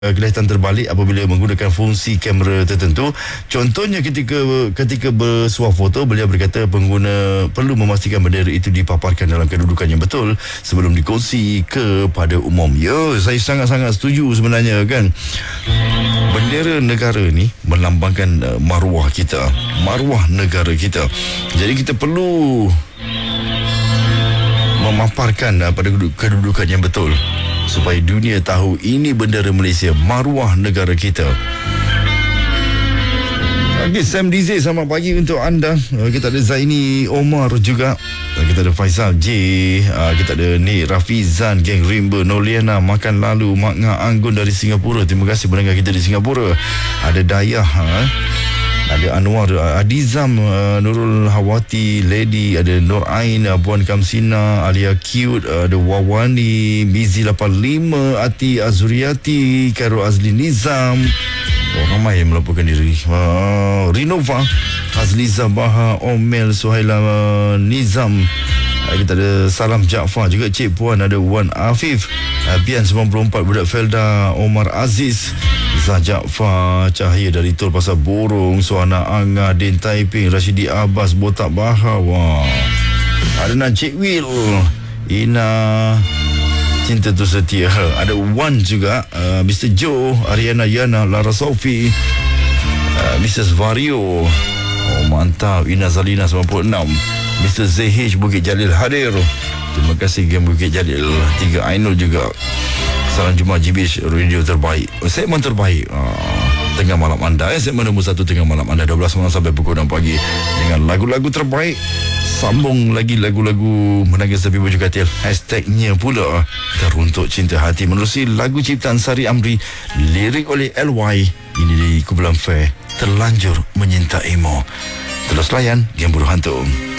kelihatan terbalik apabila menggunakan fungsi kamera tertentu. Contohnya ketika bersuah foto, beliau berkata pengguna perlu memastikan bendera itu dipaparkan dalam kedudukan yang betul sebelum dikongsi kepada umum. Ya, saya sangat-sangat setuju sebenarnya kan. Bendera negara ni melambangkan maruah kita, maruah negara kita. Jadi kita perlu memaparkan pada kedudukan yang betul supaya dunia tahu ini bendera Malaysia, maruah negara kita. Okay, Sam DJ, selamat pagi untuk anda. Kita ada Zaini Omar juga. Kita ada Faisal J. Kita ada Nik Rafizan, Geng Rimba, Noliana, Makan Lalu, Mak Ngah Anggun dari Singapura. Terima kasih pendengar kita di Singapura. Ada Dayah, ada Anwar, Adizam, Nurul Hawati, Lady, ada Nur Ain, Puan Kamsina, Alia Cute, ada Wawani, Bizi 85, Ati Azuriati, Khairul Azli Nizam. Ramai yang melaporkan diri. Rinova, Azliza Baha, Omel, Suhaila Nizam. Kita ada Salam Jaafar juga, Cik Puan, ada Wan Afif, Bian 94, Budak Felda, Omar Aziz, Zah Jaafar, Cahaya dari Tol Pasar Borong, Suhana Anga, Din Taiping, Rashidi Abbas, Botak Baha. Wah. Ada Encik Will, Ina Cinta Tu Setia, ada Wan juga, Mr. Joe, Ariana Yana, Lara Sofi, Mrs. Vario. Oh, mantap. Ina Zalina 96, Mr. ZH Bukit Jalil hadir. Terima kasih Game Bukit Jalil. 3 Ainul juga. Salam Jumaat GBH radio terbaik, segmen terbaik tengah malam anda. Segmen nombor 1 tengah malam anda, 12 malam sampai pukul 6 pagi dengan lagu-lagu terbaik. Sambung lagi lagu-lagu menangis tepi baju katil. Hashtagnya pula Teruntuk Cinta Hati menerusi lagu ciptaan Sari Amri, lirik oleh LY. Ini di Kumpulan Fair, Terlanjur Menyintaimu. Terus layan Game Buru Hantu.